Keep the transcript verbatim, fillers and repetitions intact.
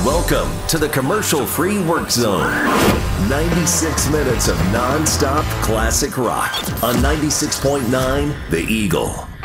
Welcome to the commercial-free work zone. ninety-six minutes of non-stop classic rock on ninety-six point nine The Eagle.